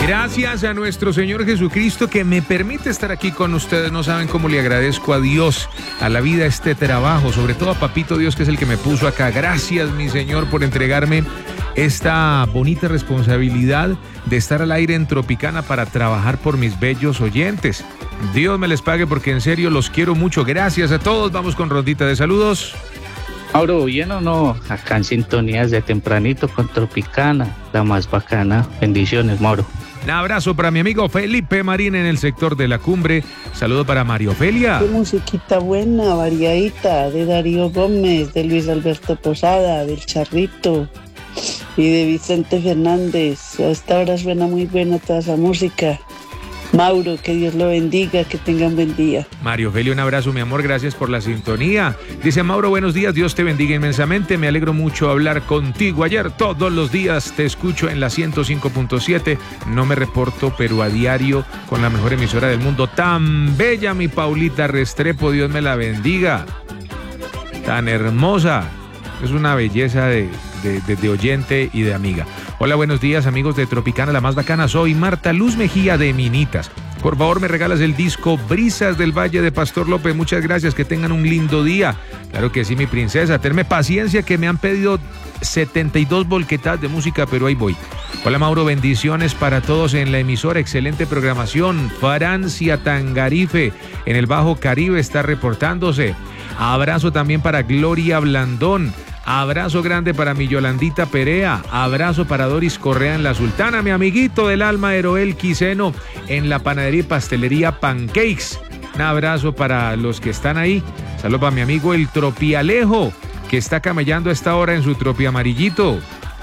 Gracias a nuestro Señor Jesucristo que me permite estar aquí con ustedes. No saben cómo le agradezco a Dios, a la vida, este trabajo, sobre todo a Papito Dios, que es el que me puso acá. Gracias, mi Señor, por entregarme esta bonita responsabilidad de estar al aire en Tropicana para trabajar por mis bellos oyentes. Dios me les pague porque en serio los quiero mucho. Gracias a todos. Vamos con rondita de saludos. Mauro, ¿bien o no? Acá en sintonía desde tempranito con Tropicana, la más bacana. Bendiciones, Mauro. Un abrazo para mi amigo Felipe Marín en el sector de La Cumbre. Saludo para Mario Ofelia. Qué musiquita buena, variadita, de Darío Gómez, de Luis Alberto Posada, del Charrito y de Vicente Fernández. A esta hora suena muy buena toda esa música. Mauro, que Dios lo bendiga, que tengan buen día. Mario Ofelia, un abrazo, mi amor, gracias por la sintonía. Dice Mauro, buenos días, Dios te bendiga inmensamente, me alegro mucho hablar contigo. Ayer todos los días te escucho en la 105.7, no me reporto, pero a diario con la mejor emisora del mundo. Tan bella mi Paulita Restrepo, Dios me la bendiga. Tan hermosa, es una belleza de oyente y de amiga. Hola, buenos días, amigos de Tropicana, la más bacana. Soy Marta Luz Mejía de Minitas. Por favor, me regalas el disco Brisas del Valle de Pastor López. Muchas gracias, que tengan un lindo día. Claro que sí, mi princesa. Tenme paciencia que me han pedido 72 volquetas de música, pero ahí voy. Hola, Mauro, bendiciones para todos en la emisora. Excelente programación. Francia Tangarife, en el Bajo Caribe, está reportándose. Abrazo también para Gloria Blandón. Abrazo grande para mi Yolandita Perea. Abrazo para Doris Correa en La Sultana. Mi amiguito del alma, Eroel Quiseno, en la panadería y pastelería Pancakes. Un abrazo para los que están ahí. Saludos para mi amigo el Tropialejo, que está camellando a esta hora en su tropi amarillito.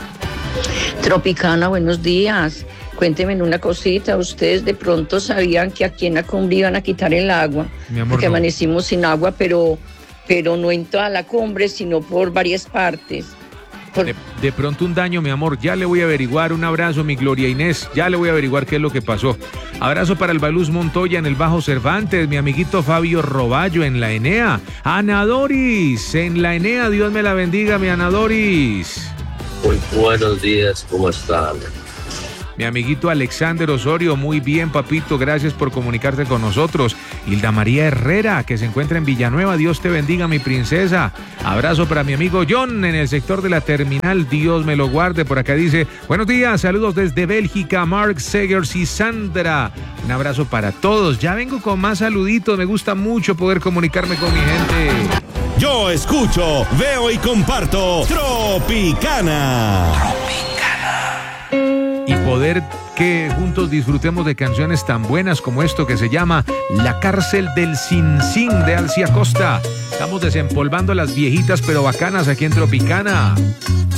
Tropicana, buenos días. Cuéntenme una cosita. ¿Ustedes de pronto sabían que aquí en La Cumbre iban a quitar el agua? Mi amor, porque no. Amanecimos sin agua, pero no en toda La Cumbre, sino por varias partes. De pronto un daño, mi amor, ya le voy a averiguar. Un abrazo, mi Gloria Inés, ya le voy a averiguar qué es lo que pasó. Abrazo para el Baluz Montoya en el Bajo Cervantes, mi amiguito Fabio Roballo en la Enea. Ana Doris en la Enea, Dios me la bendiga, mi Ana Doris. Muy buenos días, ¿cómo están? Mi amiguito Alexander Osorio, muy bien, papito, gracias por comunicarte con nosotros. Hilda María Herrera, que se encuentra en Villanueva, Dios te bendiga, mi princesa. Abrazo para mi amigo John en el sector de la terminal, Dios me lo guarde. Por acá dice, buenos días, saludos desde Bélgica, Mark Segers y Sandra. Un abrazo para todos, ya vengo con más saluditos, me gusta mucho poder comunicarme con mi gente. Yo escucho, veo y comparto Tropicana. Y poder que juntos disfrutemos de canciones tan buenas como esto que se llama La Cárcel del Sin Sin de Alcia Costa. Estamos desempolvando las viejitas pero bacanas aquí en Tropicana.